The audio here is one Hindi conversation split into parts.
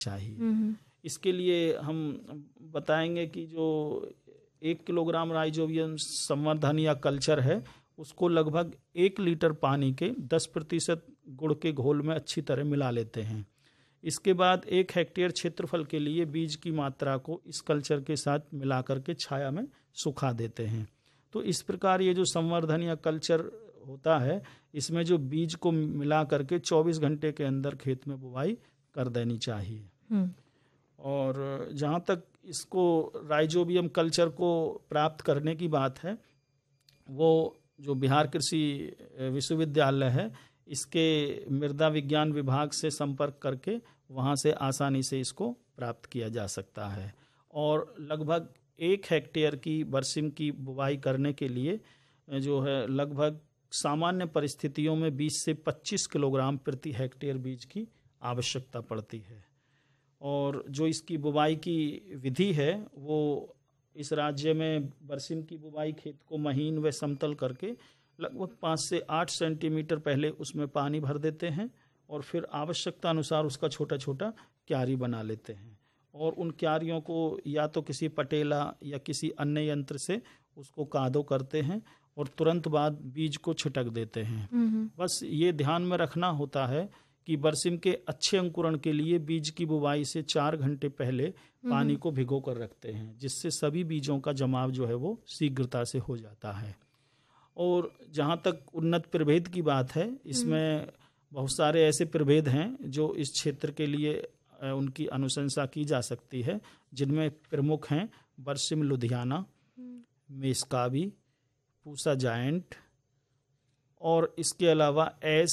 चाहिए। इसके लिए हम बताएंगे कि जो 1 किलोग्राम राइजोबियम संवर्धन या कल्चर है, उसको लगभग 1 लीटर पानी के 10% गुड़ के घोल में अच्छी तरह मिला लेते हैं। इसके बाद 1 हेक्टेयर क्षेत्रफल के लिए बीज की मात्रा को इस कल्चर के साथ मिला करके छाया में सुखा देते हैं। तो इस प्रकार ये जो संवर्धन या कल्चर होता है, इसमें जो बीज को मिला करके 24 घंटे के अंदर खेत में बुवाई कर देनी चाहिए। और जहाँ तक इसको राइजोबियम कल्चर को प्राप्त करने की बात है, वो जो बिहार कृषि विश्वविद्यालय है, इसके मृदा विज्ञान विभाग से संपर्क करके वहाँ से आसानी से इसको प्राप्त किया जा सकता है। और लगभग 1 हेक्टेयर की बरसिम की बुवाई करने के लिए जो है लगभग सामान्य परिस्थितियों में 20 से 25 किलोग्राम प्रति हेक्टेयर बीज की आवश्यकता पड़ती है। और जो इसकी बुवाई की विधि है, वो इस राज्य में बरसिम की बुवाई खेत को महीन व समतल करके लगभग 5 से 8 सेंटीमीटर पहले उसमें पानी भर देते हैं और फिर आवश्यकता अनुसार उसका छोटा छोटा क्यारी बना लेते हैं और उन क्यारियों को या तो किसी पटेला या किसी अन्य यंत्र से उसको कादो करते हैं और तुरंत बाद बीज को छिटक देते हैं। बस ये ध्यान में रखना होता है कि बरसिम के अच्छे अंकुरण के लिए बीज की बुवाई से 4 घंटे पहले पानी को भिगो कर रखते हैं, जिससे सभी बीजों का जमाव जो है वो शीघ्रता से हो जाता है। और जहाँ तक उन्नत प्रभेद की बात है, इसमें बहुत सारे ऐसे प्रभेद हैं जो इस क्षेत्र के लिए उनकी अनुशंसा की जा सकती है, जिनमें प्रमुख हैं बरसिम लुधियाना, मेस्काबी, पूसा जायंट और इसके अलावा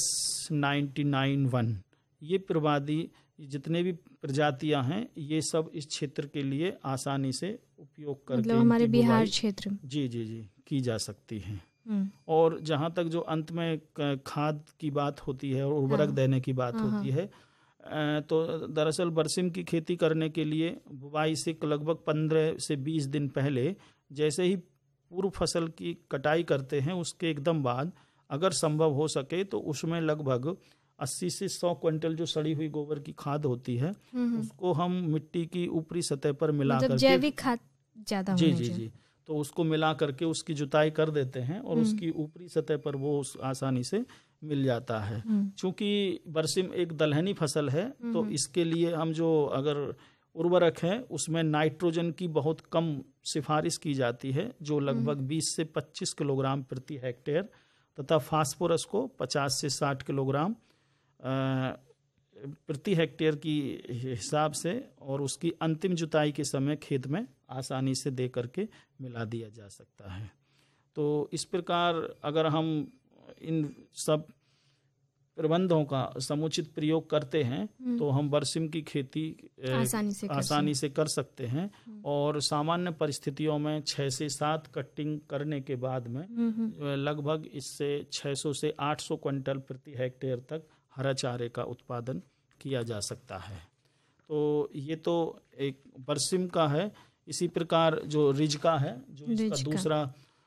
S99-1। ये प्रवादी जितने भी प्रजातियां हैं, ये सब इस क्षेत्र के लिए आसानी से उपयोग करके मतलब हमारे बिहार क्षेत्र जी की जा सकती हैं। और जहाँ तक जो अंत में खाद की बात होती है और उर्वरक देने की बात होती है, तो दरअसल बरसिम की खेती करने के लिए बुवाई से लगभग 15 से 20 दिन पहले, जैसे ही पूर्व फसल की कटाई करते हैं उसके एकदम बाद अगर संभव हो सके तो उसमें लगभग 80 से 100 क्विंटल जो सड़ी हुई गोबर की खाद होती है उसको हम मिट्टी की ऊपरी सतह पर मिला मतलब करके जैविक खाद ज्यादा होनी चाहिए। जी तो उसको मिला करके उसकी जुताई कर देते हैं और उसकी ऊपरी सतह पर वो आसानी से मिल जाता है। चूंकि बरसिम एक दलहनी फसल है तो इसके लिए हम जो अगर उर्वरक है उसमें नाइट्रोजन की बहुत कम सिफारिश की जाती है, जो लगभग 20 से 25 किलोग्राम प्रति हेक्टेयर, तथा फास्फोरस को 50 से 60 किलोग्राम प्रति हेक्टेयर की हिसाब से और उसकी अंतिम जुताई के समय खेत में आसानी से दे करके मिला दिया जा सकता है। तो इस प्रकार अगर हम इन सब प्रबंधों का समुचित प्रयोग करते हैं तो हम बरसिम की खेती आसानी से कर सकते हैं और सामान्य परिस्थितियों में 6 से 7 कटिंग करने के बाद में लगभग इससे 600 से 800 क्विंटल प्रति हेक्टेयर तक हरा चारे का उत्पादन किया जा सकता है। तो ये तो एक बरसिम का है। इसी प्रकार जो रिजका है, जो इसका दूसरा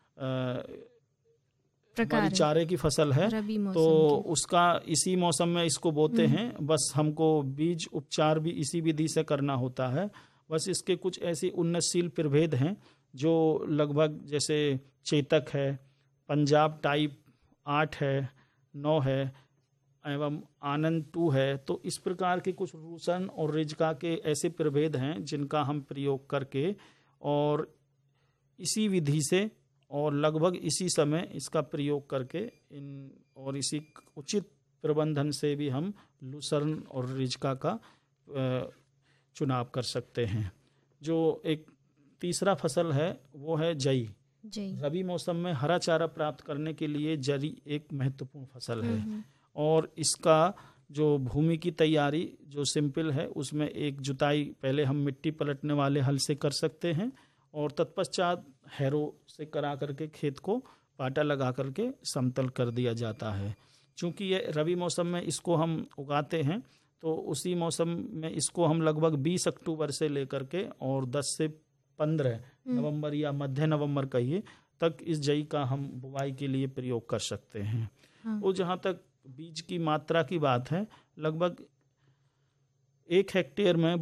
हमारी चारे की फसल है, तो उसका इसी मौसम में इसको बोते हैं। बस हमको बीज उपचार भी इसी विधि से करना होता है। बस इसके कुछ ऐसी उन्नतशील प्रभेद हैं जो लगभग जैसे चेतक है, पंजाब टाइप 8 है, 9 है एवं आनंद 2 है। तो इस प्रकार के कुछ रूसन और रिजका के ऐसे प्रभेद हैं जिनका हम प्रयोग करके और इसी विधि से और लगभग इसी समय इसका प्रयोग करके और इसी उचित प्रबंधन से भी हम लूसर्न और रिजका का चुनाव कर सकते हैं। जो एक तीसरा फसल है वो है जई। रबी मौसम में हरा चारा प्राप्त करने के लिए जरी एक महत्वपूर्ण फसल है और इसका जो भूमि की तैयारी जो सिंपल है, उसमें एक जुताई पहले हम मिट्टी पलटने वाले हल से कर सकते हैं और तत्पश्चात हैरो से करा करके खेत को पाटा लगा करके समतल कर दिया जाता है। चूँकि ये रबी मौसम में इसको हम उगाते हैं तो उसी मौसम में इसको हम लगभग 20 अक्टूबर से लेकर के और 10 से 15 नवंबर या मध्य नवंबर कहिए तक इस जई का हम बुवाई के लिए प्रयोग कर सकते हैं। वो जहाँ तक बीज की मात्रा की बात है, लगभग 1 हेक्टेयर में